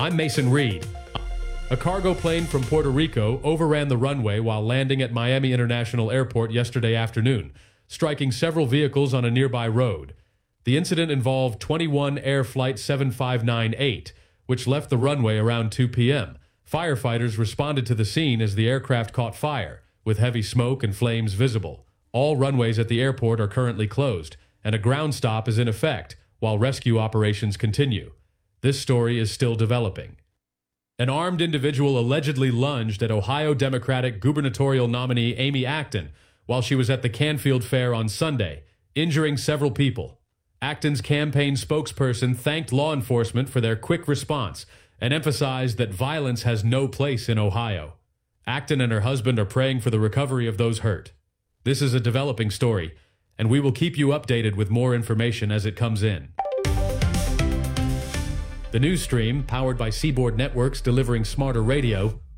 I'm Mason Reed. A cargo plane from Puerto Rico overran the runway while landing at Miami International Airport yesterday afternoon, striking several vehicles on a nearby road. The incident involved 21 Air Flight 7598, which left the runway around 2 p.m. Firefighters responded to the scene as the aircraft caught fire, with heavy smoke and flames visible. All runways at the airport are currently closed, and a ground stop is in effect while rescue operations continue. This story is still developing. An armed individual allegedly lunged at Ohio Democratic gubernatorial nominee Amy Acton while she was at the Canfield Fair on Sunday, injuring several people. Acton's campaign spokesperson thanked law enforcement for their quick response and emphasized that violence has no place in Ohio. Acton and her husband are praying for the recovery of those hurt. This is a developing story, and we will keep you updated with more information as it comes in. The news stream, powered by Seaboard Networks delivering smarter radio,